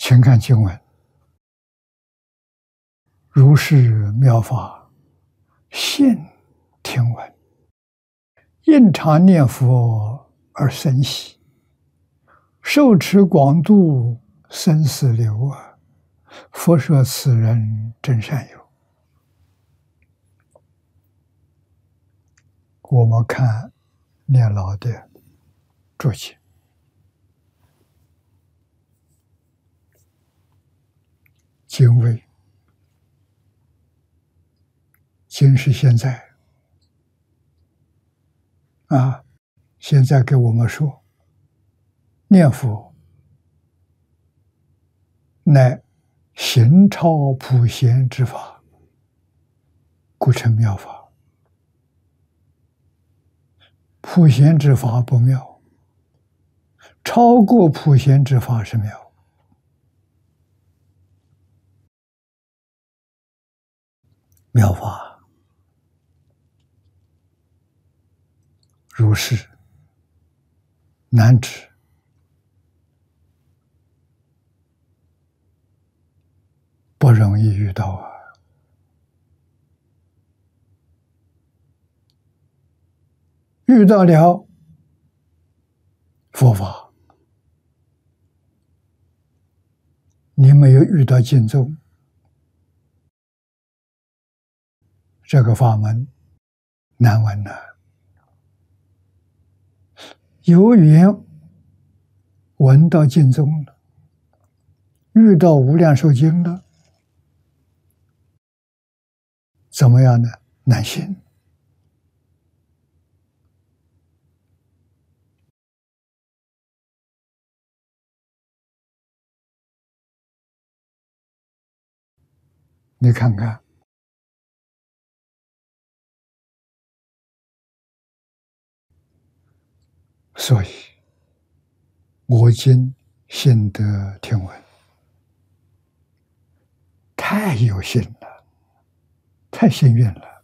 请看经文：如是妙法，现听闻，应常念佛而生喜，受持广度生死流啊！佛说此人真善友。我们看念老的注解。经为经是现在现在给我们说，念佛乃行超普贤之法，故称妙法。普贤之法不妙，超过普贤之法是妙。妙法如是难知，不容易遇到啊！遇到了佛法，你没有遇到经宗，这个法门难闻呐。有缘闻到经宗了，遇到无量寿经了，怎么样呢？难信。你看看，所以我今信得听闻，太有幸了，太幸运了。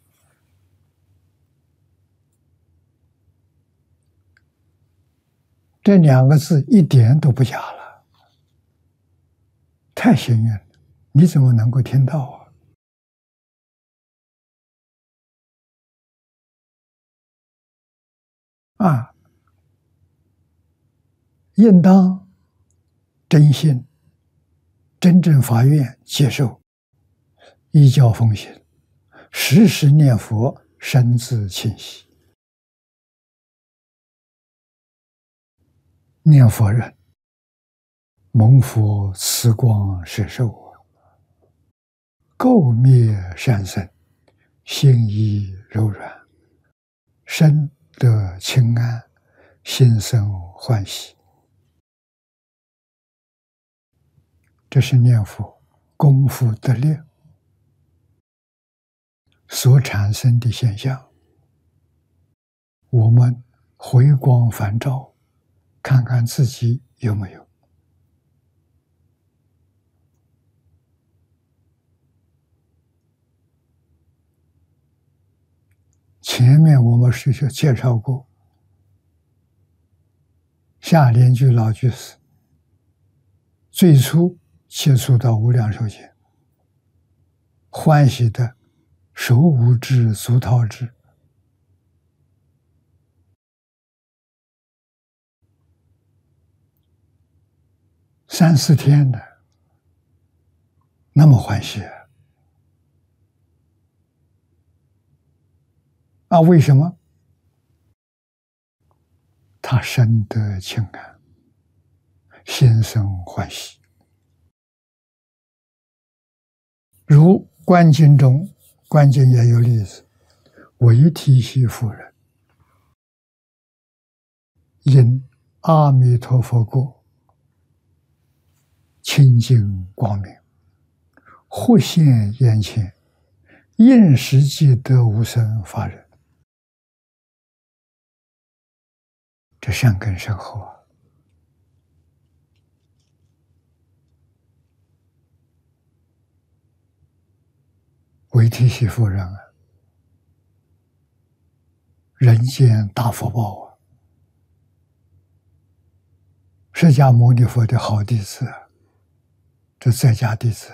这两个字一点都不假了，太幸运了。你怎么能够听到啊？应当真心真正发愿接受，依教奉行，时时念佛，身自清晰。念佛人蒙佛慈光摄受，垢灭善生，心意柔软，身得清安，心生欢喜。这是念佛功夫得力所产生的现象。我们回光返照，看看自己有没有。前面我们是介绍过，夏莲居老居士最初接触到无量寿经，欢喜的手舞之，足蹈之，3、4天的，那么欢喜啊！为什么？他深得清安，心生欢喜。如观经中，观经也有例子，韦提希夫人因阿弥陀佛国清净光明，忽现眼前，应时即得无生法忍。这善根深厚啊！韦提希夫人啊，人间大福报啊！释迦牟尼佛的好弟子啊！ 这在家弟子